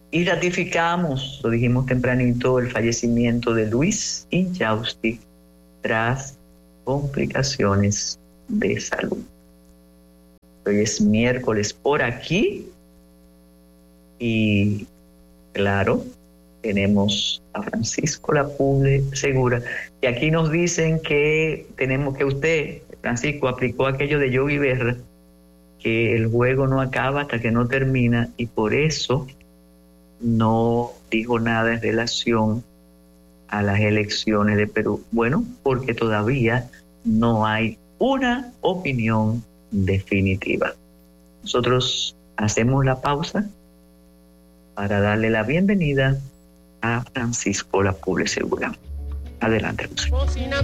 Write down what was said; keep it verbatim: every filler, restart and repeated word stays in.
Y ratificamos, lo dijimos tempranito, el fallecimiento de Luis Inchausti tras complicaciones de salud. Hoy es miércoles por aquí y, claro, tenemos a Francisco Lapuble Segura, y aquí nos dicen que tenemos que usted, Francisco, aplicó aquello de Yogi Berra, que el juego no acaba hasta que no termina, y por eso no dijo nada en relación a las elecciones de Perú. Bueno, porque todavía no hay una opinión definitiva. Nosotros hacemos la pausa para darle la bienvenida a Francisco Lapuble Segura. Adelante, José.